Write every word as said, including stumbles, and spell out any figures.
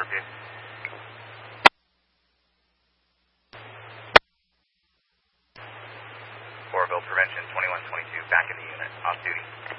two. Corville Prevention twenty-one twenty-two, back in the unit, off duty.